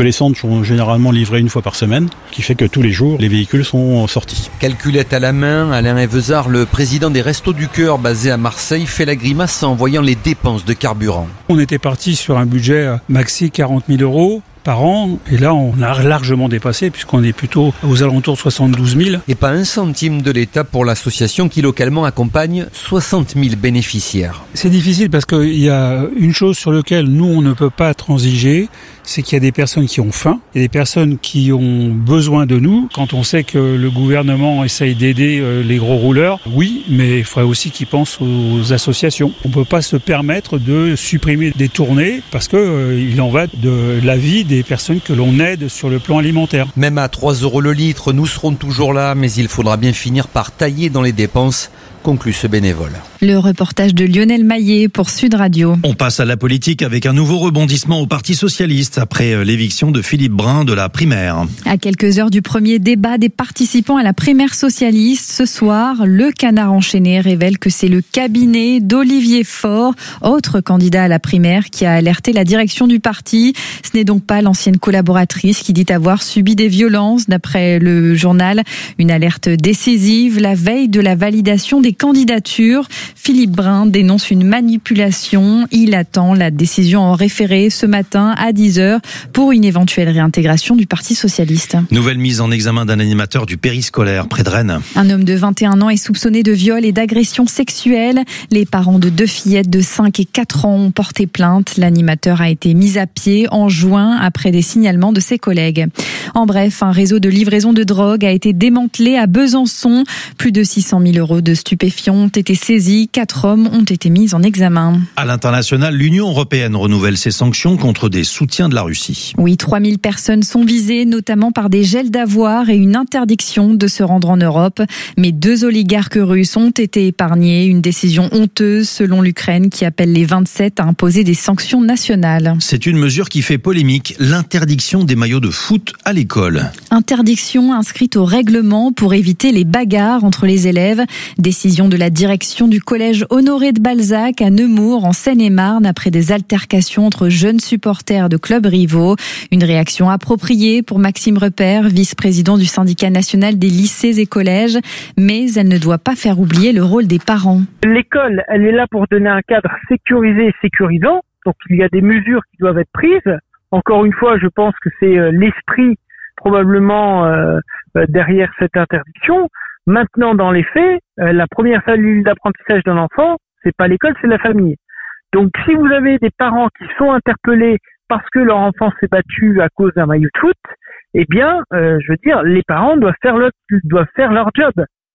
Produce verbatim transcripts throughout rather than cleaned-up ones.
que les centres sont généralement livrés une fois par semaine, ce qui fait que tous les jours, les véhicules sont sortis. Calculette à la main, Alain Evezard, le président des Restos du Cœur basé à Marseille, fait la grimace en voyant les dépenses de carburant. On était parti sur un budget maxi quarante mille euros par an, et là on a largement dépassé puisqu'on est plutôt aux alentours de soixante-douze mille. Et pas un centime de l'État pour l'association qui localement accompagne soixante mille bénéficiaires. C'est difficile parce qu'il y a une chose sur laquelle nous on ne peut pas transiger, c'est qu'il y a des personnes qui ont faim, il y a des personnes qui ont besoin de nous. Quand on sait que le gouvernement essaye d'aider les gros rouleurs, oui, mais il faudrait aussi qu'ils pensent aux associations. On ne peut pas se permettre de supprimer des tournées parce qu'il euh, en va de la vie des personnes que l'on aide sur le plan alimentaire. Même à trois euros le litre, nous serons toujours là, mais il faudra bien finir par tailler dans les dépenses, conclut ce bénévole. Le reportage de Lionel Maillet pour Sud Radio. On passe à la politique avec un nouveau rebondissement au Parti socialiste après l'éviction de Philippe Brun de la primaire. À quelques heures du premier débat des participants à la primaire socialiste, ce soir, le Canard enchaîné révèle que c'est le cabinet d'Olivier Faure, autre candidat à la primaire, qui a alerté la direction du parti. Ce n'est donc pas l'ancienne collaboratrice qui dit avoir subi des violences, d'après le journal. Une alerte décisive la veille de la validation des candidatures. Philippe Brun dénonce une manipulation. Il attend la décision en référé ce matin à dix heures pour une éventuelle réintégration du Parti socialiste. Nouvelle mise en examen d'un animateur du périscolaire près de Rennes. Un homme de vingt et un ans est soupçonné de viol et d'agression sexuelle. Les parents de deux fillettes de cinq et quatre ans ont porté plainte. L'animateur a été mis à pied en juin après des signalements de ses collègues. En bref, un réseau de livraison de drogue a été démantelé à Besançon. Plus de six cent mille euros de stupéfiants ont été saisis. Quatre hommes ont été mis en examen. À l'international, l'Union européenne renouvelle ses sanctions contre des soutiens de la Russie. Oui, trois mille personnes sont visées, notamment par des gels d'avoirs et une interdiction de se rendre en Europe. Mais deux oligarques russes ont été épargnés. Une décision honteuse selon l'Ukraine qui appelle les vingt-sept à imposer des sanctions nationales. C'est une mesure qui fait polémique, l'interdiction des maillots de foot à l'école. Interdiction inscrite au règlement pour éviter les bagarres entre les élèves. Décision de la direction du collège Honoré de Balzac à Nemours en Seine-et-Marne après des altercations entre jeunes supporters de clubs rivaux. Une réaction appropriée pour Maxime Repère, vice-président du syndicat national des lycées et collèges, mais elle ne doit pas faire oublier le rôle des parents. L'école, elle est là pour donner un cadre sécurisé et sécurisant, donc il y a des mesures qui doivent être prises. Encore une fois, je pense que c'est l'esprit probablement euh, derrière cette interdiction. Maintenant, dans les faits, euh, la première cellule d'apprentissage d'un enfant, c'est pas l'école, c'est la famille. Donc, si vous avez des parents qui sont interpellés parce que leur enfant s'est battu à cause d'un maillot de foot, eh bien, euh, je veux dire, les parents doivent faire le, doivent faire leur job.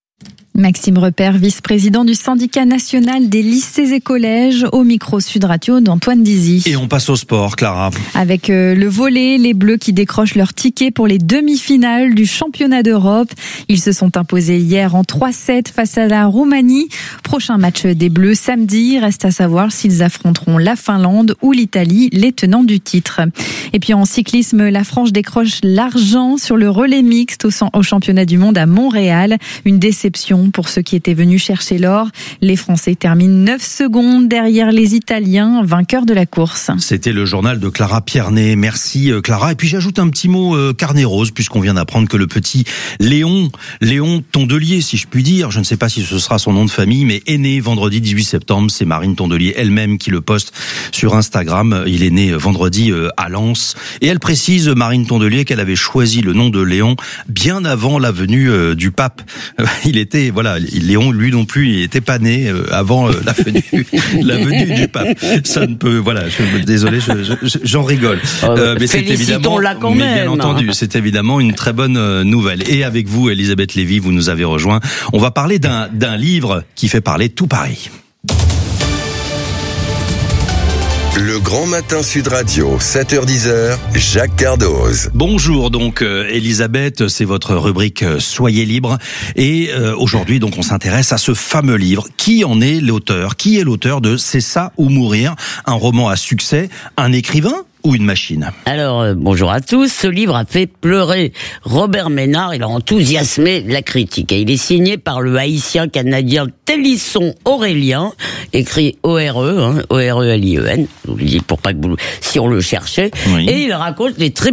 Maxime Repère, vice-président du syndicat national des lycées et collèges, au micro Sud Radio d'Antoine Dizy. Et on passe au sport, Clara. Avec euh, le volley, les Bleus qui décrochent leur ticket pour les demi-finales du championnat d'Europe. Ils se sont imposés hier en trois sept face à la Roumanie. Prochain match des Bleus samedi. Reste à savoir s'ils affronteront la Finlande ou l'Italie, les tenants du titre. Et puis en cyclisme, la France décroche l'argent sur le relais mixte au, au championnat du monde à Montréal. Une déception pour ceux qui étaient venus chercher l'or. Les Français terminent neuf secondes derrière les Italiens, vainqueurs de la course. C'était le journal de Clara Pierné. Merci Clara. Et puis j'ajoute un petit mot euh, carnet rose, puisqu'on vient d'apprendre que le petit Léon, Léon Tondelier, si je puis dire, je ne sais pas si ce sera son nom de famille, mais est né vendredi dix-huit septembre. C'est Marine Tondelier elle-même qui le poste sur Instagram. Il est né vendredi euh, à Lens. Et elle précise, Marine Tondelier, qu'elle avait choisi le nom de Léon bien avant la venue euh, du pape. Il était Voilà, Léon, lui non plus, il était pas né euh, avant euh, la venue, la venue du pape. Ça ne peut, voilà, je, désolé, je, je, j'en rigole. Euh, mais c'est évidemment, quand mais même. bien entendu, c'est évidemment une très bonne euh, nouvelle. Et avec vous, Elisabeth Lévy, vous nous avez rejoint. On va parler d'un d'un livre qui fait parler tout Paris. Le Grand Matin Sud Radio, sept heures dix, Jacques Cardoz. Bonjour donc euh, Elisabeth, c'est votre rubrique euh, Soyez libre. Et euh, aujourd'hui donc on s'intéresse à ce fameux livre. Qui en est l'auteur ? Qui est l'auteur de C'est ça ou mourir ? Un roman à succès, un écrivain ou une machine ? Alors, euh, bonjour à tous. Ce livre a fait pleurer Robert Ménard. Il a enthousiasmé la critique. Et il est signé par le haïtien-canadien Télisson Aurélien, écrit O R E, hein, O R E L I E N. Je vous le dis pour pas que vous, si on le cherchait. Oui. Et il raconte les tribunaux